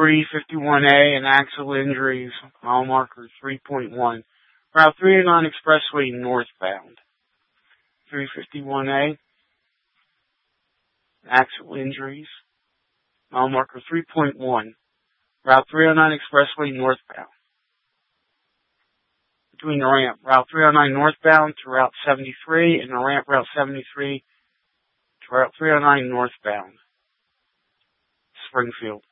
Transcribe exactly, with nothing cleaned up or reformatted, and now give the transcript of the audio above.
three fifty-one A and axle injuries, mile marker three point one. Route three oh nine Expressway northbound. three fifty-one A, axle injuries, mile marker three point one. Route three oh nine Expressway northbound. Between the ramp, Route three oh nine northbound to Route seventy-three, and the ramp Route seventy-three to Route three oh nine northbound. Springfield.